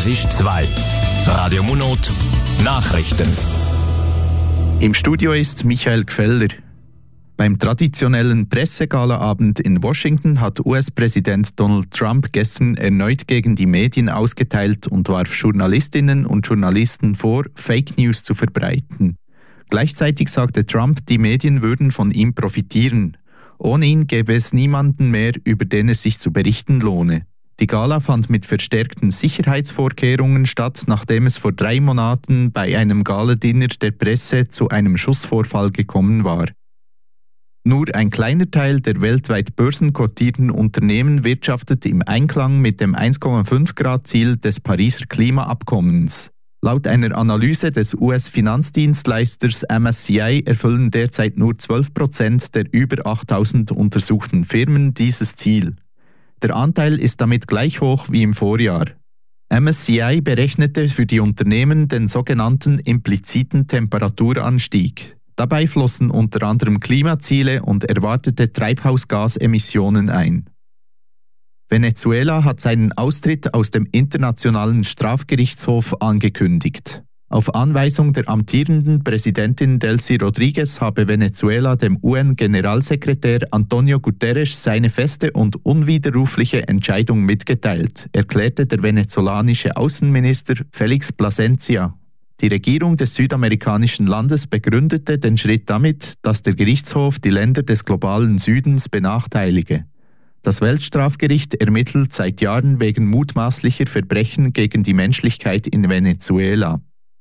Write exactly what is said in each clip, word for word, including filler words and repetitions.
Es ist zwei. Radio Monat Nachrichten. Im Studio ist Michael Gfeller. Beim traditionellen Pressegalaabend in Washington hat U S-Präsident Donald Trump gestern erneut gegen die Medien ausgeteilt und warf Journalistinnen und Journalisten vor, Fake News zu verbreiten. Gleichzeitig sagte Trump, die Medien würden von ihm profitieren. Ohne ihn gäbe es niemanden mehr, über den es sich zu berichten lohne. Die Gala fand mit verstärkten Sicherheitsvorkehrungen statt, nachdem es vor drei Monaten bei einem Galadinner der Presse zu einem Schussvorfall gekommen war. Nur ein kleiner Teil der weltweit börsenkotierten Unternehmen wirtschaftet im Einklang mit dem eins Komma fünf Grad Ziel des Pariser Klimaabkommens. Laut einer Analyse des U S-Finanzdienstleisters M S C I erfüllen derzeit nur zwölf Prozent der über achttausend untersuchten Firmen dieses Ziel. Der Anteil ist damit gleich hoch wie im Vorjahr. M S C I berechnete für die Unternehmen den sogenannten impliziten Temperaturanstieg. Dabei flossen unter anderem Klimaziele und erwartete Treibhausgasemissionen ein. Venezuela hat seinen Austritt aus dem Internationalen Strafgerichtshof angekündigt. Auf Anweisung der amtierenden Präsidentin Delcy Rodriguez habe Venezuela dem U N-Generalsekretär Antonio Guterres seine feste und unwiderrufliche Entscheidung mitgeteilt, erklärte der venezolanische Außenminister Felix Plasencia. Die Regierung des südamerikanischen Landes begründete den Schritt damit, dass der Gerichtshof die Länder des globalen Südens benachteilige. Das Weltstrafgericht ermittelt seit Jahren wegen mutmaßlicher Verbrechen gegen die Menschlichkeit in Venezuela.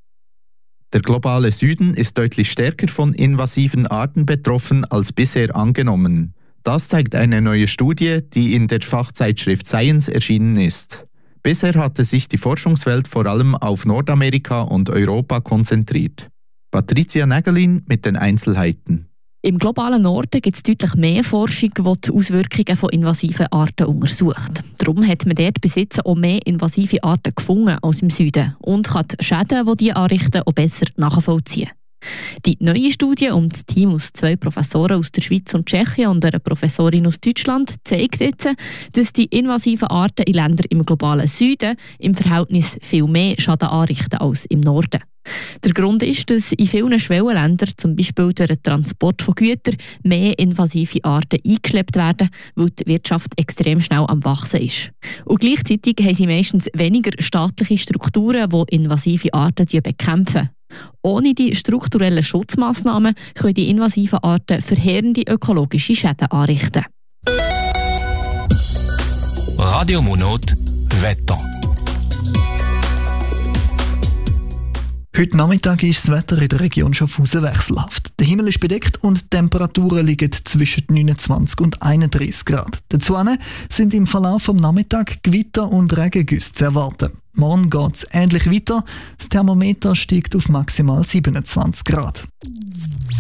Der globale Süden ist deutlich stärker von invasiven Arten betroffen als bisher angenommen. Das zeigt eine neue Studie, die in der Fachzeitschrift Science erschienen ist. Bisher hatte sich die Forschungswelt vor allem auf Nordamerika und Europa konzentriert. Patricia Nägelin mit den Einzelheiten. Im globalen Norden gibt es deutlich mehr Forschung, die die Auswirkungen von invasiven Arten untersucht. Darum hat man dort bis jetzt auch mehr invasive Arten gefunden als im Süden und kann die Schäden, die diese anrichten, auch besser nachvollziehen. Die neue Studie um das Team aus zwei Professoren aus der Schweiz und Tschechien und einer Professorin aus Deutschland zeigt jetzt, dass die invasiven Arten in Ländern im globalen Süden im Verhältnis viel mehr Schaden anrichten als im Norden. Der Grund ist, dass in vielen Schwellenländern, zum Beispiel durch den Transport von Gütern, mehr invasive Arten eingeschleppt werden, weil die Wirtschaft extrem schnell am Wachsen ist. Und gleichzeitig haben sie meistens weniger staatliche Strukturen, die invasive Arten bekämpfen. Ohne die strukturellen Schutzmaßnahmen können die invasiven Arten verheerende ökologische Schäden anrichten. Radio Monat Wetter. Heute Nachmittag ist das Wetter in der Region Schaffhausen wechselhaft. Der Himmel ist bedeckt und die Temperaturen liegen zwischen neunundzwanzig und einunddreißig Grad. Dazu sind im Verlauf des Nachmittags Gewitter und Regengüsse zu erwarten. Morgen geht es ähnlich weiter. Das Thermometer steigt auf maximal siebenundzwanzig Grad.